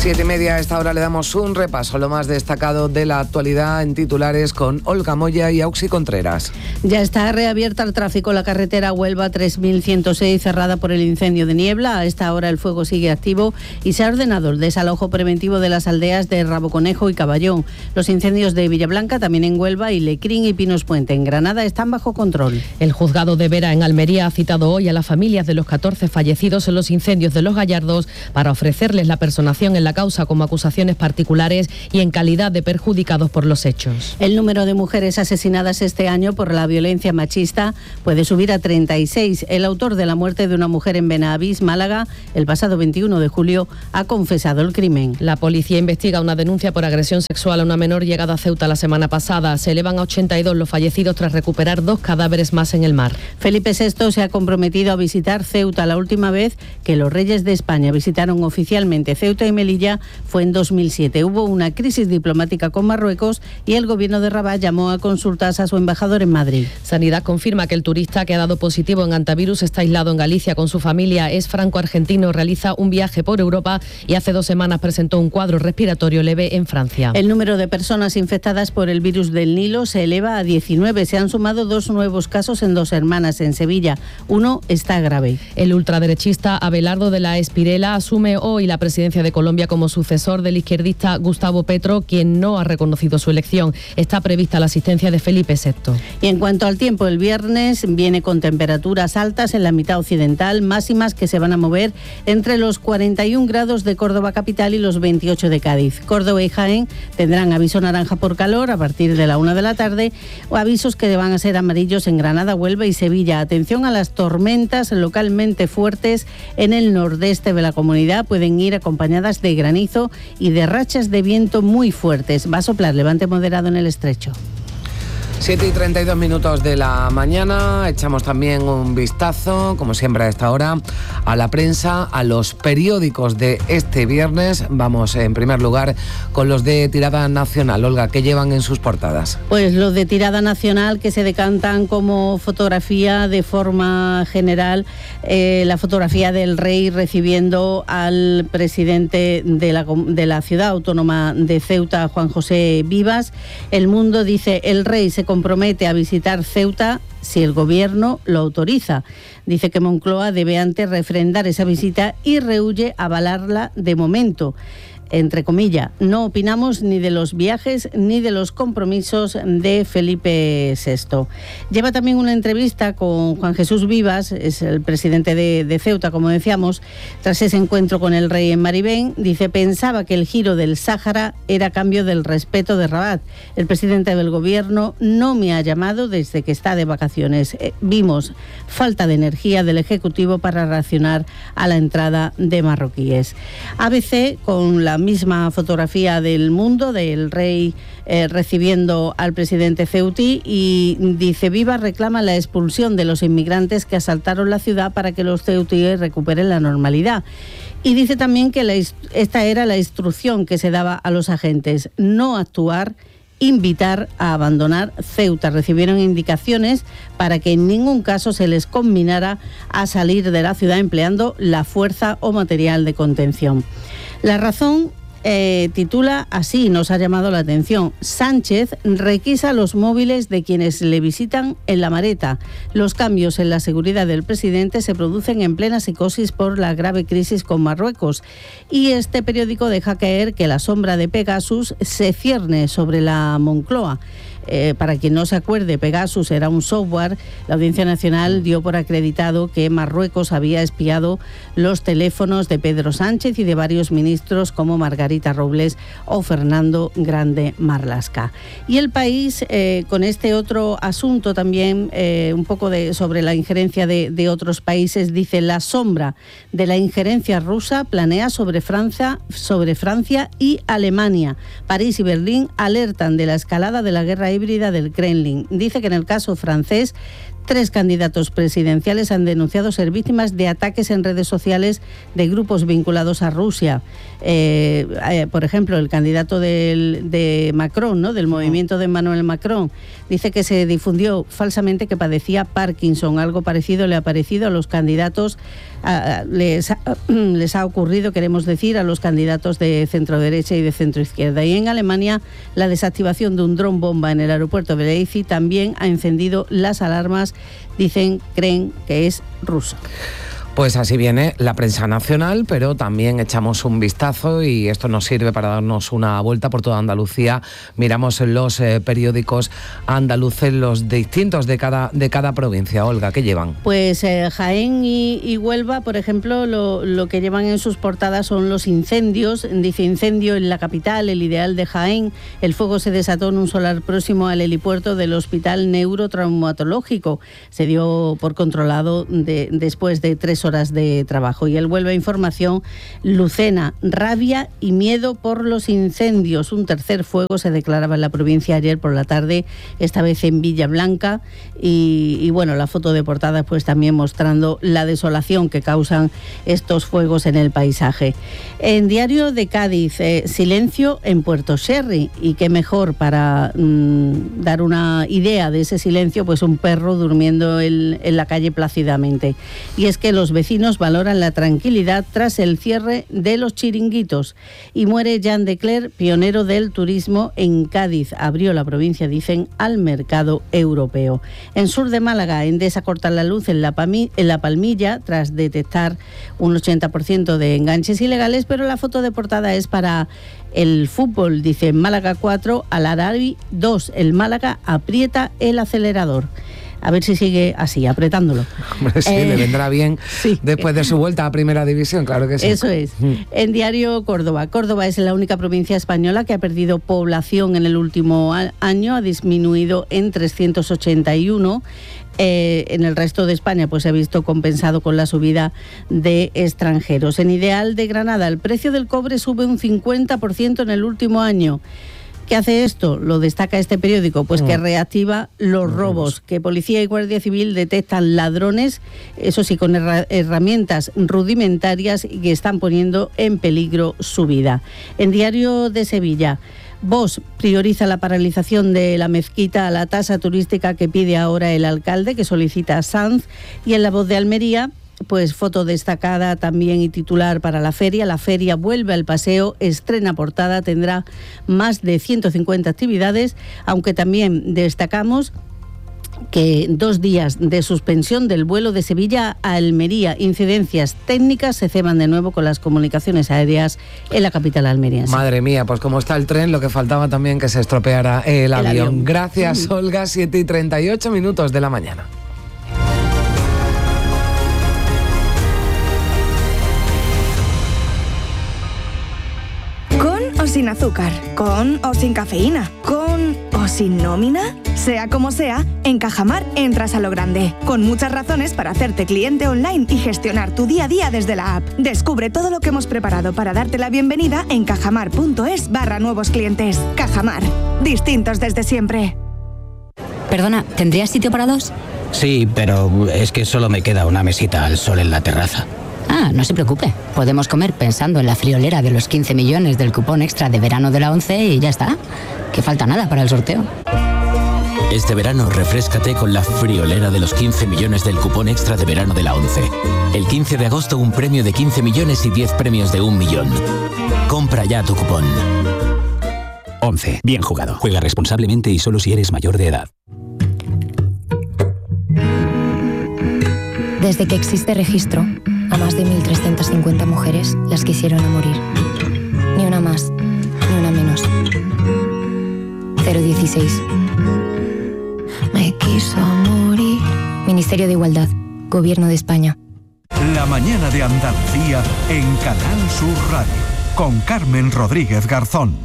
7:30, a esta hora le damos un repaso a lo más destacado de la actualidad en titulares con Olga Moya y Auxi Contreras. Ya está reabierta al tráfico la carretera Huelva 3106, cerrada por el incendio de Niebla. A esta hora el fuego sigue activo y se ha ordenado el desalojo preventivo de las aldeas de Raboconejo y Caballón. Los incendios de Villablanca, también en Huelva, y Lecrín y Pinos Puente en Granada están bajo control. El juzgado de Vera en Almería ha citado hoy a las familias de los 14 fallecidos en los incendios de Los Gallardos para ofrecerles la personación en la causa como acusaciones particulares y en calidad de perjudicados por los hechos. El número de mujeres asesinadas este año por la violencia machista puede subir a 36. El autor de la muerte de una mujer en Benavís, Málaga, el pasado 21 de julio, ha confesado el crimen. La policía investiga una denuncia por agresión sexual a una menor llegada a Ceuta la semana pasada. Se elevan a 82 los fallecidos tras recuperar 2 cadáveres más en el mar. Felipe VI se ha comprometido a visitar Ceuta. La última vez que los reyes de España visitaron oficialmente Ceuta y Melilla fue en 2007. Hubo una crisis diplomática con Marruecos y el gobierno de Rabat llamó a consultas a su embajador en Madrid. Sanidad confirma que el turista que ha dado positivo en antivirus está aislado en Galicia con su familia. Es franco-argentino, realiza un viaje por Europa y hace 2 semanas presentó un cuadro respiratorio leve en Francia. El número de personas infectadas por el virus del Nilo se eleva a 19. Se han sumado 2 nuevos casos en 2 hermanas en Sevilla. Uno está grave. El ultraderechista Abelardo de la Espirela asume hoy la presidencia de Colombia como sucesor del izquierdista Gustavo Petro, quien no ha reconocido su elección. Está prevista la asistencia de Felipe VI. Y en cuanto al tiempo, el viernes viene con temperaturas altas en la mitad occidental, máximas que se van a mover entre los 41 grados de Córdoba capital y los 28 de Cádiz. Córdoba y Jaén tendrán aviso naranja por calor a partir de la 1 de la tarde, o avisos que van a ser amarillos en Granada, Huelva y Sevilla. Atención a las tormentas localmente fuertes en el nordeste de la comunidad. Pueden ir acompañadas de granizo y de rachas de viento muy fuertes. Va a soplar levante moderado en el estrecho. 7:32 de la mañana. Echamos también un vistazo, como siempre a esta hora, a la prensa, a los periódicos de este viernes. Vamos en primer lugar con los de tirada nacional. Olga, ¿qué llevan en sus portadas? Pues los de tirada nacional, que se decantan como fotografía de forma general, la fotografía del rey recibiendo al presidente de la ciudad autónoma de Ceuta, Juan José Vivas. El Mundo dice: el rey se compromete a visitar Ceuta si el gobierno lo autoriza. Dice que Moncloa debe antes refrendar esa visita y rehúye avalarla de momento. Entre comillas, no opinamos ni de los viajes ni de los compromisos de Felipe VI. Lleva también una entrevista con Juan Jesús Vivas, es el presidente de Ceuta, como decíamos, tras ese encuentro con el rey en Maribén. Dice: pensaba que el giro del Sáhara era cambio del respeto de Rabat. El presidente del gobierno no me ha llamado desde que está de vacaciones. Vimos falta de energía del Ejecutivo para reaccionar a la entrada de marroquíes. ABC, con la misma fotografía del Mundo, del rey recibiendo al presidente ceutí, y dice: Vivas reclama la expulsión de los inmigrantes que asaltaron la ciudad para que los ceutíes recuperen la normalidad. Y dice también que esta era la instrucción que se daba a los agentes: no actuar, invitar a abandonar Ceuta. Recibieron indicaciones para que en ningún caso se les conminara a salir de la ciudad empleando la fuerza o material de contención. La Razón titula así, nos ha llamado la atención: Sánchez requisa los móviles de quienes le visitan en La Mareta. Los cambios en la seguridad del presidente se producen en plena psicosis por la grave crisis con Marruecos. Y este periódico deja caer que la sombra de Pegasus se cierne sobre la Moncloa. Para quien no se acuerde, Pegasus era un software. La Audiencia Nacional dio por acreditado que Marruecos había espiado los teléfonos de Pedro Sánchez y de varios ministros como Margarita Robles o Fernando Grande Marlaska. Y El País, con este otro asunto también, un poco sobre la injerencia de otros países, dice: la sombra de la injerencia rusa planea sobre Francia y Alemania. París y Berlín alertan de la escalada de la guerra híbrida del Kremlin. Dice que en el caso francés 3 candidatos presidenciales han denunciado ser víctimas de ataques en redes sociales de grupos vinculados a Rusia. Por ejemplo, el candidato de Macron, ¿no?, del movimiento de Emmanuel Macron, dice que se difundió falsamente que padecía Parkinson. Algo parecido le ha parecido a los candidatos, les ha ocurrido, queremos decir, a los candidatos de centro-derecha y de centro-izquierda. Y en Alemania, la desactivación de un dron bomba en el aeropuerto de Leipzig también ha encendido las alarmas. Creen que es ruso. Pues así viene la prensa nacional, pero también echamos un vistazo y esto nos sirve para darnos una vuelta por toda Andalucía. Miramos los periódicos andaluces, los distintos de cada provincia. Olga, ¿qué llevan? Pues Jaén y Huelva, por ejemplo, lo que llevan en sus portadas son los incendios. Dice: incendio en la capital, el ideal de Jaén. El fuego se desató en un solar próximo al helipuerto del Hospital Neurotraumatológico. Se dio por controlado después de 3 horas de trabajo. Y el Huelva Información: Lucena, rabia y miedo por los incendios. Un tercer fuego se declaraba en la provincia ayer por la tarde, esta vez en Villablanca, y bueno, la foto de portada pues también mostrando la desolación que causan estos fuegos en el paisaje. En Diario de Cádiz, silencio en Puerto Sherry, y qué mejor para dar una idea de ese silencio, pues un perro durmiendo en la calle plácidamente. Y es que los vecinos valoran la tranquilidad tras el cierre de los chiringuitos. Y muere Jean de Cler, pionero del turismo en Cádiz. Abrió la provincia, dicen, al mercado europeo. En sur de Málaga, Endesa corta la luz en la Palmilla tras detectar un 80% de enganches ilegales, pero la foto de portada es para el fútbol. Dice: Málaga 4, Al-Arabi 2. El Málaga aprieta el acelerador. A ver si sigue así, apretándolo. Hombre, sí, le vendrá bien sí. Después de su vuelta a Primera División, claro que sí. Eso es. En Diario Córdoba. Córdoba es la única provincia española que ha perdido población en el último año, ha disminuido en 381. En el resto de España pues se ha visto compensado con la subida de extranjeros. En Ideal de Granada, el precio del cobre sube un 50% en el último año. ¿Qué hace esto? Lo destaca este periódico, pues que reactiva los robos, que Policía y Guardia Civil detectan ladrones, eso sí, con herramientas rudimentarias, y que están poniendo en peligro su vida. En Diario de Sevilla, Vox prioriza la paralización de la mezquita a la tasa turística que pide ahora el alcalde, que solicita a Sanz. Y en La Voz de Almería, pues foto destacada también y titular para la feria. La feria vuelve al paseo, estrena portada, tendrá más de 150 actividades, aunque también destacamos que 2 días de suspensión del vuelo de Sevilla a Almería. Incidencias técnicas se ceban de nuevo con las comunicaciones aéreas en la capital almeriense. Madre mía, pues como está el tren, lo que faltaba también que se estropeara el avión. Gracias, Olga. 7:38 de la mañana. O sin azúcar, con o sin cafeína, con o sin nómina. Sea como sea, en Cajamar entras a lo grande, con muchas razones para hacerte cliente online y gestionar tu día a día desde la app. Descubre todo lo que hemos preparado para darte la bienvenida en cajamar.es/nuevos clientes. Cajamar, distintos desde siempre. Perdona, ¿tendrías sitio para 2? Sí, pero es que solo me queda una mesita al sol en la terraza. Ah, no se preocupe. Podemos comer pensando en la friolera de los 15 millones del cupón extra de verano de la ONCE y ya está. Que falta nada para el sorteo. Este verano refréscate con la friolera de los 15 millones del cupón extra de verano de la ONCE. El 15 de agosto un premio de 15 millones y 10 premios de 1 millón. Compra ya tu cupón. ONCE. Bien jugado. Juega responsablemente y solo si eres mayor de edad. Desde que existe registro, a más de 1.350 mujeres las quisieron a morir. Ni una más, ni una menos. 016. Me quiso morir. Ministerio de Igualdad, Gobierno de España. La mañana de Andalucía en Canal Sur Radio, con Carmen Rodríguez Garzón.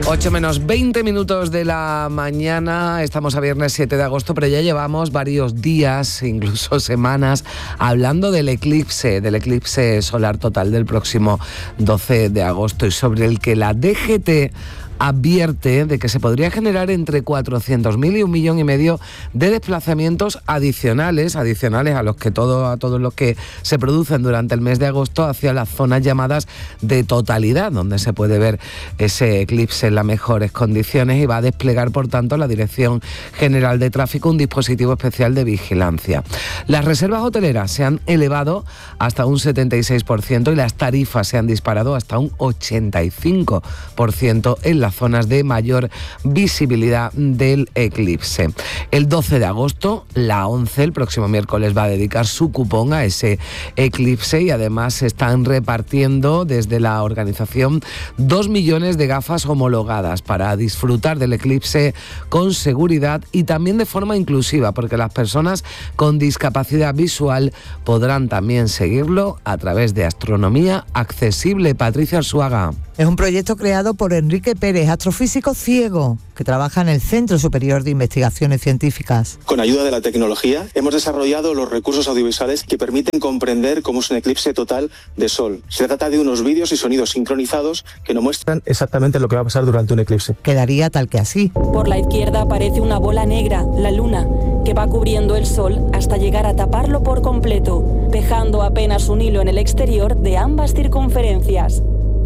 8 menos 20 minutos de la mañana, estamos a viernes 7 de agosto, pero ya llevamos varios días, incluso semanas, hablando del eclipse solar total del próximo 12 de agosto y sobre el que la DGT advierte de que se podría generar entre 400.000 y 1,5 millones de desplazamientos adicionales a todos los que se producen durante el mes de agosto hacia las zonas llamadas de totalidad, donde se puede ver ese eclipse en las mejores condiciones, y va a desplegar, por tanto, la Dirección General de Tráfico un dispositivo especial de vigilancia. Las reservas hoteleras se han elevado hasta un 76% y las tarifas se han disparado hasta un 85% en las zonas de mayor visibilidad del eclipse. El 12 de agosto, la ONCE, el próximo miércoles, va a dedicar su cupón a ese eclipse, y además se están repartiendo desde la organización 2 millones de gafas homologadas para disfrutar del eclipse con seguridad y también de forma inclusiva, porque las personas con discapacidad visual podrán también seguirlo a través de Astronomía Accesible. Patricia Arzuaga. Es un proyecto creado por Enrique Pérez, astrofísico ciego, que trabaja en el Centro Superior de Investigaciones Científicas. Con ayuda de la tecnología hemos desarrollado los recursos audiovisuales que permiten comprender cómo es un eclipse total de Sol. Se trata de unos vídeos y sonidos sincronizados que nos muestran exactamente lo que va a pasar durante un eclipse. Quedaría tal que así. Por la izquierda aparece una bola negra, la Luna, que va cubriendo el Sol hasta llegar a taparlo por completo, dejando apenas un hilo en el exterior de ambas circunferencias.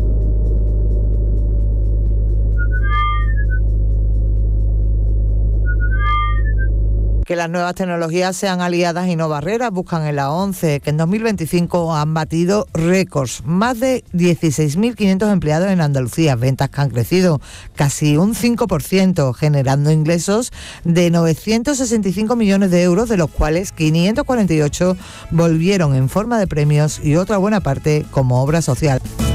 Que las nuevas tecnologías sean aliadas y no barreras, buscan en la ONCE, que en 2025 han batido récords. Más de 16.500 empleados en Andalucía, ventas que han crecido casi un 5%, generando ingresos de 965 millones de euros, de los cuales 548 volvieron en forma de premios y otra buena parte como obra social.